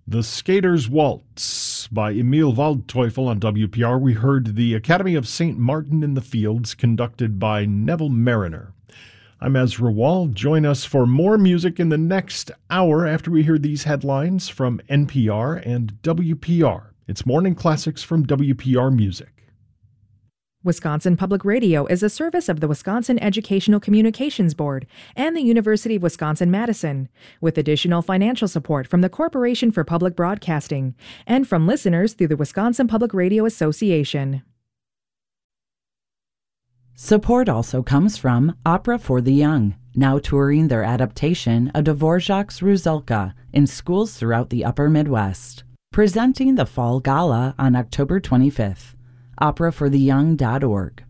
The Skater's Waltz by Emil Waldteufel on WPR. We heard the Academy of St. Martin in the Fields, conducted by Neville Mariner. I'm Ezra Wall. Join us for more music in the next hour after we hear these headlines from NPR and WPR. It's Morning Classics from WPR Music. Wisconsin Public Radio is a service of the Wisconsin Educational Communications Board and the University of Wisconsin-Madison, with additional financial support from the Corporation for Public Broadcasting and from listeners through the Wisconsin Public Radio Association. Support also comes from Opera for the Young, now touring their adaptation of Dvorak's Rusalka in schools throughout the Upper Midwest. Presenting the Fall Gala on October 25th. operafortheyoung.org.